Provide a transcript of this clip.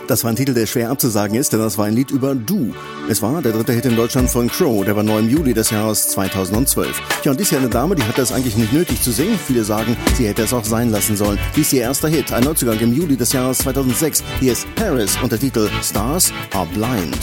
Das war ein Titel, der schwer abzusagen ist, denn das war ein Lied über Du. Es war der dritte Hit in Deutschland von Crow, der war neu im Juli des Jahres 2012. Ja, und dies hier eine Dame, die hat das eigentlich nicht nötig zu singen. Viele sagen, sie hätte es auch sein lassen sollen. Dies ihr erster Hit, ein Neuzugang im Juli des Jahres 2006. Hier ist Paris und der Titel Stars Are Blind.